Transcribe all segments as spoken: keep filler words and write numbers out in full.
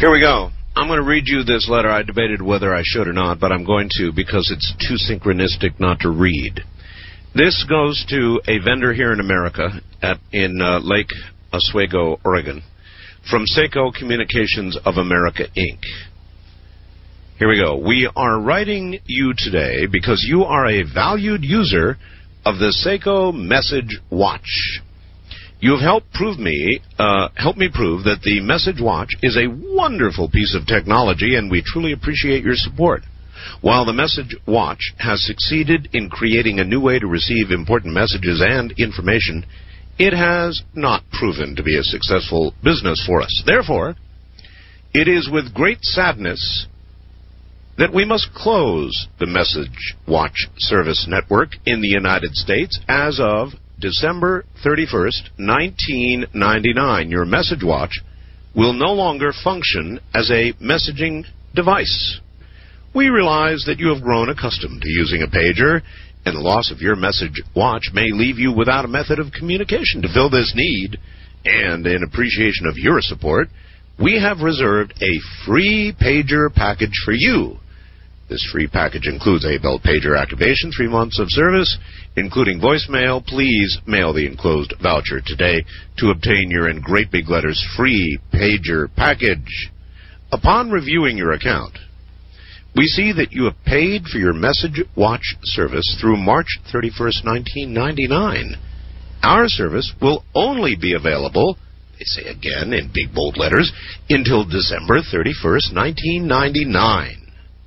Here we go. I'm going to read you this letter. I debated whether I should or not, but I'm going to because it's too synchronistic not to read. This goes to a vendor here in America at in uh, Lake Oswego, Oregon, from Seiko Communications of America, Incorporated. Here we go. We are writing you today because you are a valued user of the Seiko Message Watch. You have helped prove me, uh, helped me prove that the Message Watch is a wonderful piece of technology, and we truly appreciate your support. While the Message Watch has succeeded in creating a new way to receive important messages and information, it has not proven to be a successful business for us. Therefore, it is with great sadness that we must close the Message Watch service network in the United States as of December thirty-first, nineteen ninety-nine. Your Message Watch will no longer function as a messaging device. We realize that you have grown accustomed to using a pager, and the loss of your Message Watch may leave you without a method of communication. To fill this need, and in appreciation of your support, we have reserved a free pager package for you. This free package includes a belt pager activation, three months of service, including voicemail. Please mail the enclosed voucher today to obtain your, in great big letters, free pager package. Upon reviewing your account, we see that you have paid for your Message Watch service through March thirty-first, nineteen ninety-nine. Our service will only be available, they say again in big bold letters, until December thirty-first, nineteen ninety-nine.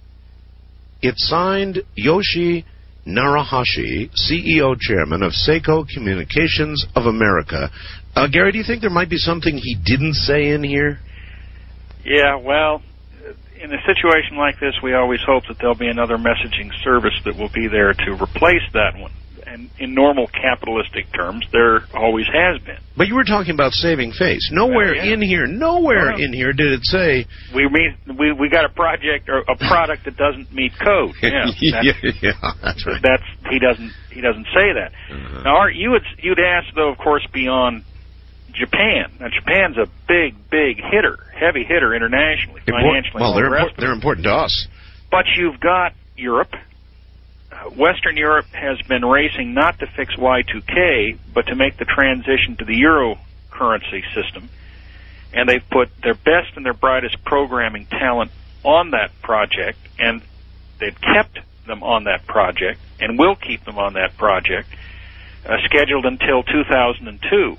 It's signed Yoshi Narahashi, C E O Chairman of Seiko Communications of America. Uh, Gary, do you think there might be something he didn't say in here? Yeah, well, in a situation like this, we always hope that there'll be another messaging service that will be there to replace that one. And in normal capitalistic terms, there always has been. But you were talking about saving face. Nowhere uh, yeah. in here, nowhere well, in here did it say we mean we we got a project or a product that doesn't meet code. Yeah, yeah, yeah, that's right. That's he doesn't he doesn't say that. Uh-huh. Now, Art, you would you'd ask though, of course, beyond Japan. Now, Japan's a big, big hitter, heavy hitter internationally, Import- financially. Well, they're the impor- they're important to us. But you've got Europe. Uh, Western Europe has been racing not to fix Y two K, but to make the transition to the euro currency system. And they've put their best and their brightest programming talent on that project, and they've kept them on that project, and will keep them on that project, uh, scheduled until two thousand two.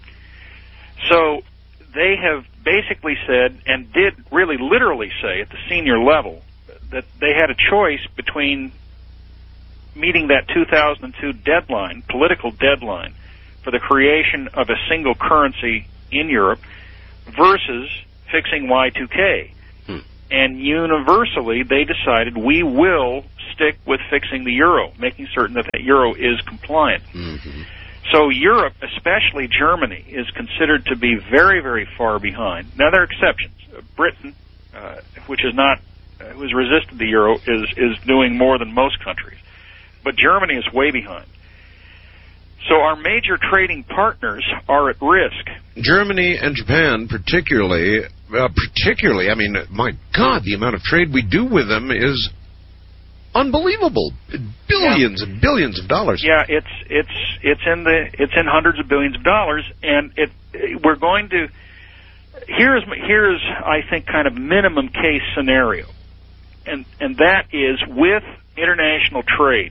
So they have basically said, and did really literally say at the senior level, that they had a choice between meeting that two thousand two deadline, political deadline, for the creation of a single currency in Europe versus fixing Y two K. Hmm. And universally, they decided we will stick with fixing the euro, making certain that the euro is compliant. Mm-hmm. So Europe, especially Germany, is considered to be very, very far behind. Now, there are exceptions. Britain, uh, which is not, uh, who has resisted the euro, is, is doing more than most countries. But Germany is way behind. So our major trading partners are at risk. Germany and Japan particularly, uh, particularly, I mean, my God, the amount of trade we do with them is unbelievable. Billions yeah. and billions of dollars. Yeah, it's it's it's in the it's in hundreds of billions of dollars, and it we're going to here's here's I think kind of minimum case scenario. And and that is with international trade,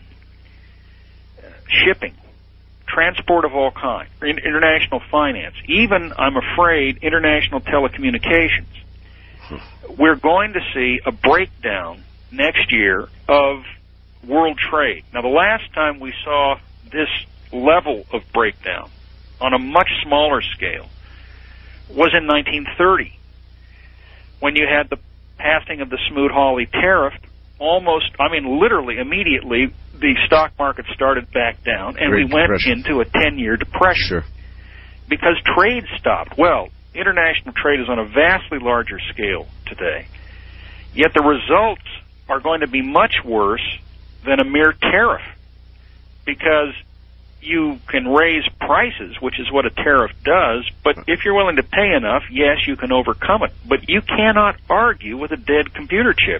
shipping, transport of all kinds, international finance, even, I'm afraid, international telecommunications. We're going to see a breakdown next year of world trade. Now, the last time we saw this level of breakdown on a much smaller scale was in nineteen thirty, when you had the passing of the Smoot-Hawley tariff. Almost, I mean, literally, immediately, the stock market started back down, and Great we went depression. into a ten-year depression. Sure. Because trade stopped. Well, international trade is on a vastly larger scale today, yet the results are going to be much worse than a mere tariff, because you can raise prices, which is what a tariff does, but if you're willing to pay enough, yes, you can overcome it. But you cannot argue with a dead computer chip.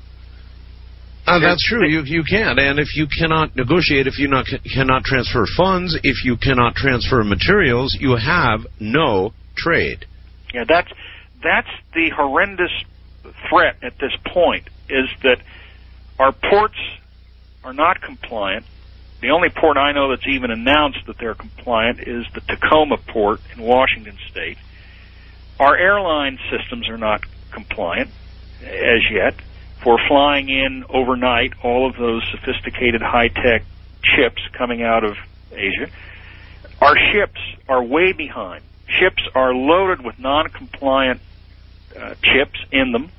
Uh, that's true. You you can, and if you cannot negotiate, if you not, cannot transfer funds, if you cannot transfer materials, you have no trade. Yeah, that's that's the horrendous threat at this point, is that our ports are not compliant. The only port I know that's even announced that they're compliant is the Tacoma port in Washington State. Our airline systems are not compliant as yet for flying in overnight all of those sophisticated high-tech chips coming out of Asia. Our ships are way behind. Ships are loaded with non-compliant uh, chips in them.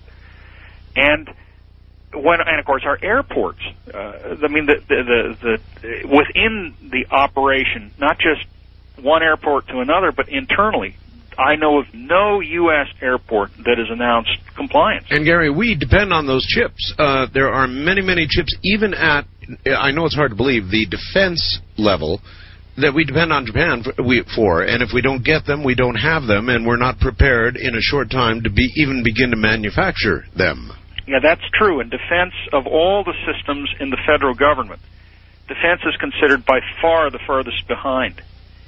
And When, and of course, our airports. Uh, I mean, the, the, the, the within the operation, not just one airport to another, but internally, I know of no U S airport that has announced compliance. And Gary, we depend on those chips. Uh, there are many, many chips, even at, I know it's hard to believe, the defense level, that we depend on Japan for, we, for. And if we don't get them, we don't have them, and we're not prepared in a short time to be even begin to manufacture them. Yeah, that's true. In defense of all the systems in the federal government, defense is considered by far the furthest behind.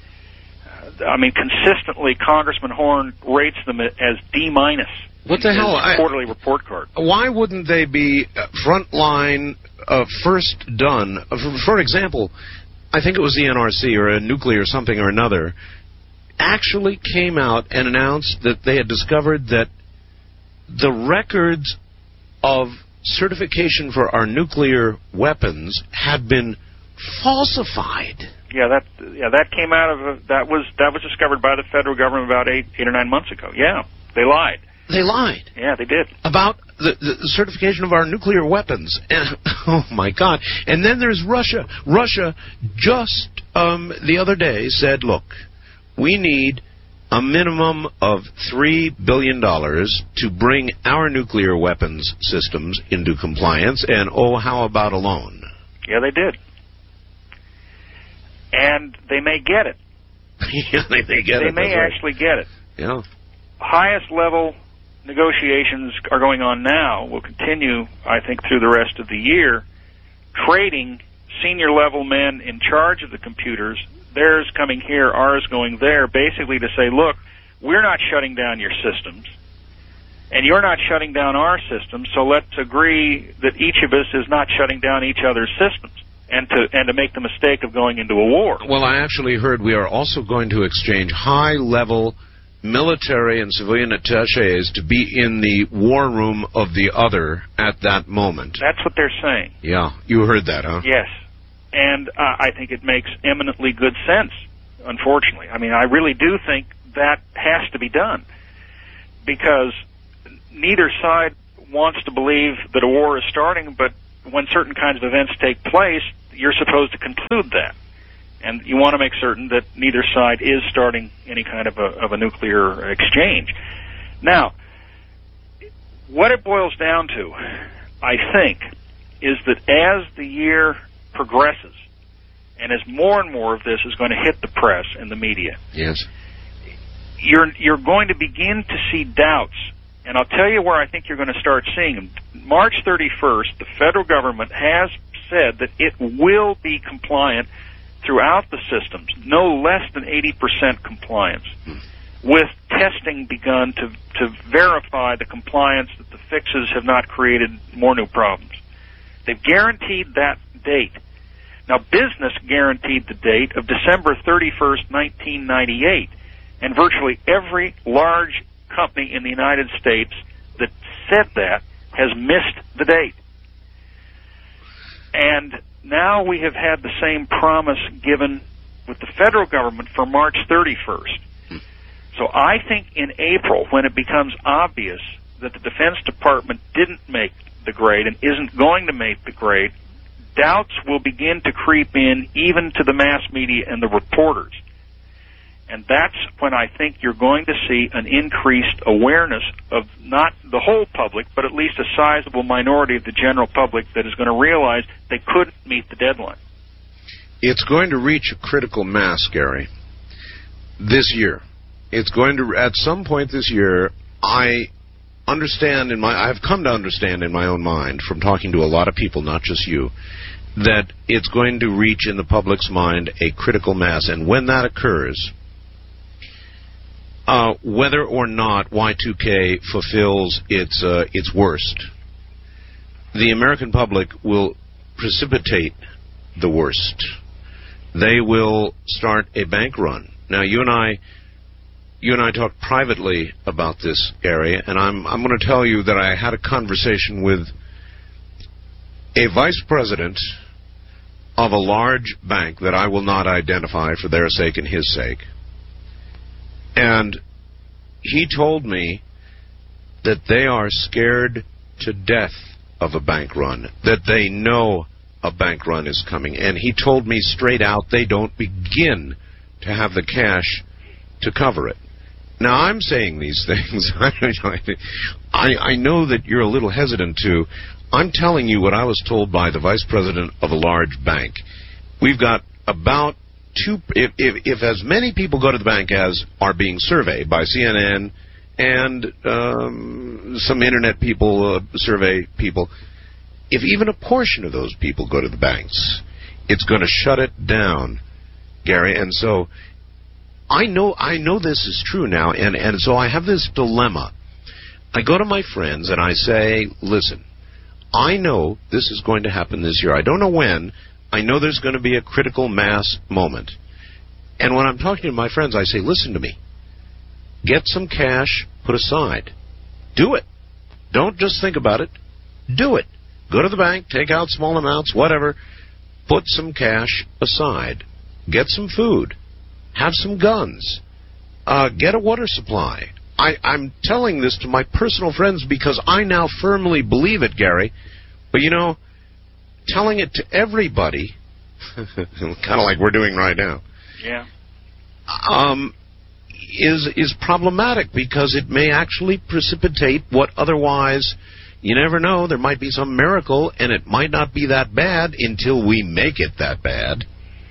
Uh, I mean, consistently, Congressman Horn rates them as D minus. What the hell? Quarterly I, report card. Why wouldn't they be frontline, uh, first done? For, for example, I think it was the N R C or a nuclear or something or another, actually came out and announced that they had discovered that the records of certification for our nuclear weapons had been falsified. Yeah, that yeah that came out of a, that was that was discovered by the federal government about eight eight or nine months ago. Yeah, they lied. They lied. Yeah, they did about the, the certification of our nuclear weapons. And, oh my God! And then there's Russia. Russia just um, the other day said, "Look, we need a minimum of three billion dollars to bring our nuclear weapons systems into compliance, and oh, how about a loan?" Yeah, they did. And they may get it. yeah, they may get they it. They may right. actually get it. Yeah. Highest level negotiations are going on now, will continue, I think, through the rest of the year, trading senior level men in charge of the computers, theirs coming here, ours going there, basically to say, look, we're not shutting down your systems, and you're not shutting down our systems, so let's agree that each of us is not shutting down each other's systems, and to and to make the mistake of going into a war. Well, I actually heard we are also going to exchange high-level military and civilian attachés to be in the war room of the other at that moment. That's what they're saying. Yeah, you heard that, huh? Yes. And uh, I think it makes eminently good sense, unfortunately. I mean, I really do think that has to be done, because neither side wants to believe that a war is starting, but when certain kinds of events take place, you're supposed to conclude that. And you want to make certain that neither side is starting any kind of a, of a nuclear exchange. Now, what it boils down to, I think, is that as the year progresses, and as more and more of this is going to hit the press and the media, yes, you're you're going to begin to see doubts. And I'll tell you where I think you're going to start seeing them. March thirty-first, the federal government has said that it will be compliant throughout the systems, no less than eighty percent compliance, with testing begun to, to verify the compliance, that the fixes have not created more new problems. They've guaranteed that date. Now, business guaranteed the date of December thirty-first, nineteen ninety-eight, and virtually every large company in the United States that said that has missed the date. And now we have had the same promise given with the federal government for March thirty-first. So I think in April, when it becomes obvious that the Defense Department didn't make the grade and isn't going to make the grade, doubts will begin to creep in even to the mass media and the reporters. And that's when I think you're going to see an increased awareness of not the whole public, but at least a sizable minority of the general public that is going to realize they couldn't meet the deadline. it's going to reach a critical mass, Gary, this year. It's going to, at some point this year, I understand in my, I've come to understand in my own mind from talking to a lot of people, not just you, that it's going to reach in the public's mind a critical mass. And when that occurs, uh, whether or not Y two K fulfills its uh, its worst, the American public will precipitate the worst. They will start a bank run. Now, you and I, you and I talked privately about this area, and I'm I'm going to tell you that I had a conversation with a vice president of a large bank that I will not identify for their sake and his sake. And he told me that they are scared to death of a bank run, that they know a bank run is coming. And he told me straight out they don't begin to have the cash to cover it. Now, I'm saying these things. I, I know that you're a little hesitant to. I'm telling you what I was told by the vice president of a large bank. We've got about two, if, if, if as many people go to the bank as are being surveyed by C N N and um, some internet people, uh, survey people, if even a portion of those people go to the banks, it's going to shut it down, Gary. And so I know I know this is true now, and, and so I have this dilemma. I go to my friends and I say, listen, I know this is going to happen this year. I don't know when. I know there's going to be a critical mass moment. And when I'm talking to my friends, I say, listen to me. Get some cash put aside. Do it. Don't just think about it. Do it. Go to the bank, take out small amounts, whatever. Put some cash aside. Get some food. Have some guns. Uh, get a water supply. I, I'm telling this to my personal friends because I now firmly believe it, Gary. But, you know, telling it to everybody, kind of like we're doing right now, yeah, um, is is problematic because it may actually precipitate what otherwise, you never know, there might be some miracle, and it might not be that bad until we make it that bad.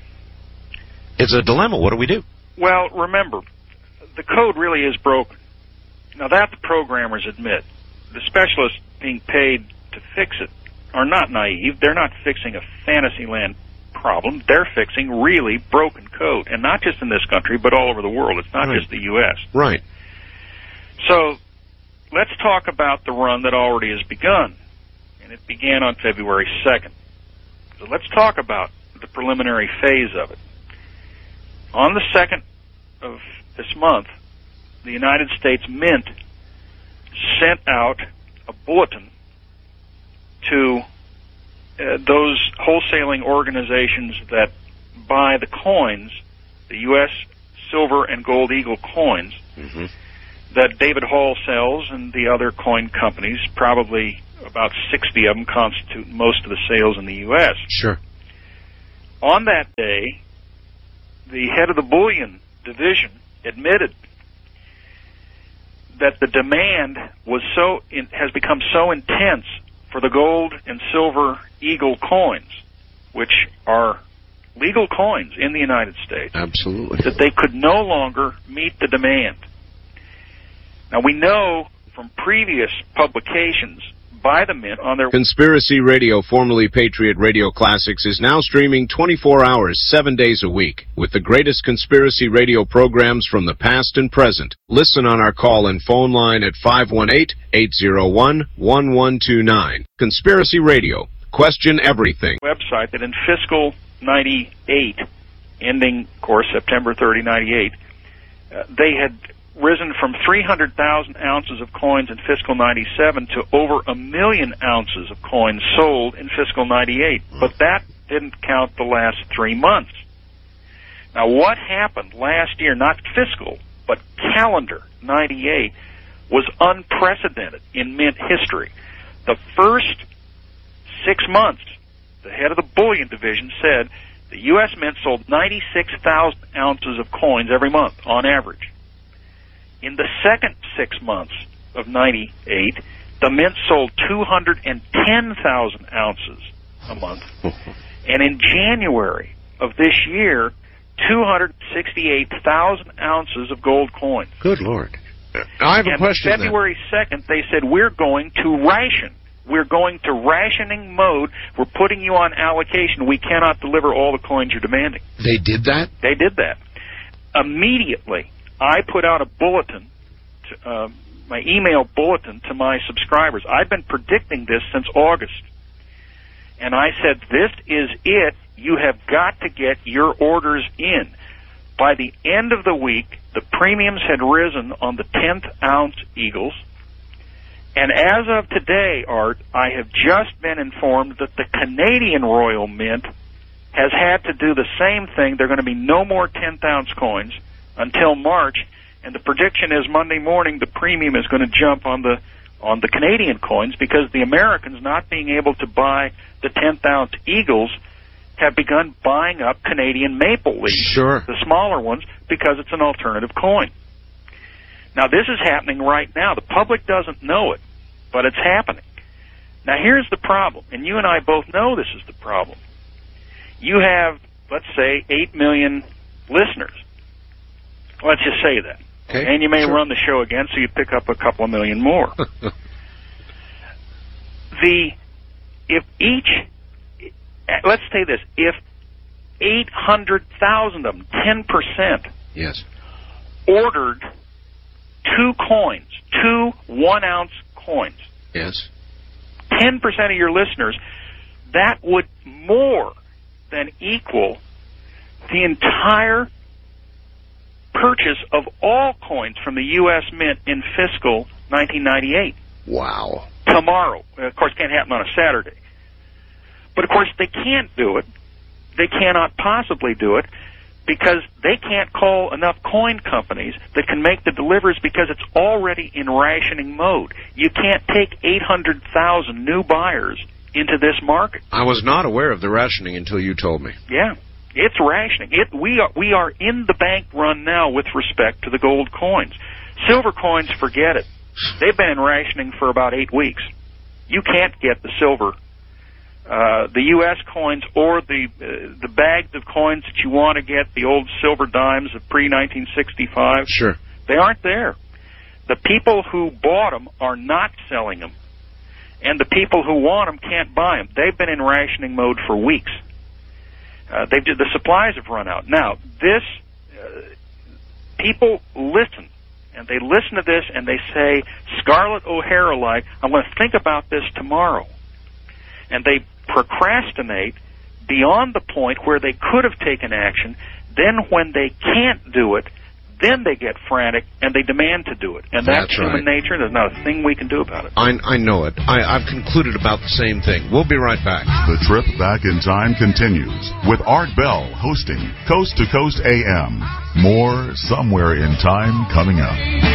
It's a dilemma. What do we do? Well, remember, the code really is broken. Now, that the programmers admit. The specialists being paid to fix it are not naive. They're not fixing a Fantasyland problem. They're fixing really broken code, and not just in this country, but all over the world. It's not right. just the U S Right. So let's talk about the run that already has begun, and it began on February second. So let's talk about the preliminary phase of it. On the second of this month, the United States Mint sent out a bulletin to uh, those wholesaling organizations that buy the coins, the U S silver and gold eagle coins, mm-hmm. that David Hall sells, and the other coin companies, probably about sixty of them, constitute most of the sales in the U S Sure. On that day, the head of the bullion division admitted that the demand was so in, has become so intense for the gold and silver eagle coins, which are legal coins in the United States, absolutely, that they could no longer meet the demand. Now, we know from previous publications by the Mint on their... Conspiracy Radio, formerly Patriot Radio Classics, is now streaming twenty-four hours, seven days a week, with the greatest conspiracy radio programs from the past and present. Listen on our call and phone line at five one eight, eight zero one, one one two nine. Conspiracy Radio. Question everything. Website that in fiscal ninety-eight, ending, of course, September thirtieth, ninety-eight, uh, they had risen from three hundred thousand ounces of coins in fiscal ninety-seven to over a million ounces of coins sold in fiscal ninety-eight. But that didn't count the last three months. Now, what happened last year, not fiscal, but calendar ninety-eight, was unprecedented in Mint history. The first six months, the head of the bullion division said the U S Mint sold ninety-six thousand ounces of coins every month on average. In the second six months of ninety-eight, the Mint sold two hundred ten thousand ounces a month. And in January of this year two hundred sixty-eight thousand ounces of gold coins. Good Lord. I have a and question. February second, they said, we're going to ration. We're going to rationing mode. We're putting you on allocation. We cannot deliver all the coins you're demanding. They did that? They did that. Immediately, I put out a bulletin, to, uh, my email bulletin to my subscribers. I've been predicting this since August. And I said, this is it. You have got to get your orders in. By the end of the week, the premiums had risen on the tenth ounce Eagles. And as of today, Art, I have just been informed that the Canadian Royal Mint has had to do the same thing. There are going to be no more tenth ounce coins until March, and the prediction is Monday morning the premium is going to jump on the on the Canadian coins because the Americans, not being able to buy the tenth ounce Eagles, have begun buying up Canadian Maple Leafs, sure. the smaller ones, because it's an alternative coin. Now, this is happening right now. The public doesn't know it, but it's happening. Now, here's the problem, and you and I both know this is the problem. You have, let's say, eight million listeners. Let's just say that. Okay, and you may sure. run the show again, so you pick up a couple of million more. the If each, let's say this, if eight hundred thousand of them, ten percent, yes, ordered two coins, two one-ounce coins. Yes. ten percent of your listeners, that would more than equal the entire purchase of all coins from the U S Mint in fiscal nineteen ninety-eight. Wow. Tomorrow. Of course, it can't happen on a Saturday. But, of course, they can't do it. They cannot possibly do it because they can't call enough coin companies that can make the deliveries because it's already in rationing mode. You can't take eight hundred thousand new buyers into this market. I was not aware of the rationing until you told me. Yeah, it's rationing. It, we are we are in the bank run now with respect to the gold coins. Silver coins, forget it. They've been in rationing for about eight weeks. You can't get the silver. Uh, the U S coins or the uh, the bags of coins that you want to get, the old silver dimes of pre nineteen sixty-five, sure, they aren't there. The people who bought them are not selling them, and the people who want them can't buy them. They've been in rationing mode for weeks. Uh, they've the supplies have run out. Now, this uh, people listen, and they listen to this, and they say, Scarlett O'Hara-like, I'm going to think about this tomorrow. And they procrastinate beyond the point where they could have taken action. Then when they can't do it, then they get frantic and they demand to do it. And that's, that's human right. nature. There's not a thing we can do about it. I, I know it. I, I've concluded about the same thing. We'll be right back. The trip back in time continues with Art Bell hosting Coast to Coast A M. More Somewhere in Time coming up.